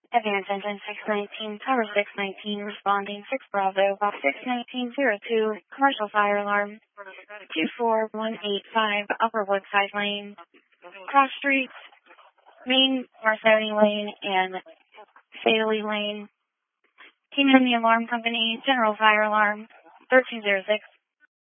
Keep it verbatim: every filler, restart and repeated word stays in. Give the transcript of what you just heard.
Advance engine six nineteen, tower six nineteen, responding six Bravo, box six nineteen zero two, commercial fire alarm, two four one eight five, Upper Woodside Lane, cross streets, Main Marconi Lane, and Saley Lane. Team in the alarm company, general fire alarm, thirteen oh six,